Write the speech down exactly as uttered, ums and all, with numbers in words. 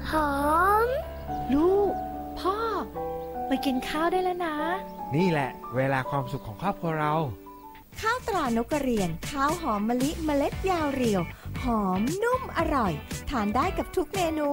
หอมลูกพ่อไปกินข้าวได้แล้วนะนี่แหละเวลาความสุขของครอบครัวเราข้าวตรานกกระเรียนข้าวหอมมะลิเมล็ดยาวเรียวหอมนุ่มอร่อยทานได้กับทุกเมนู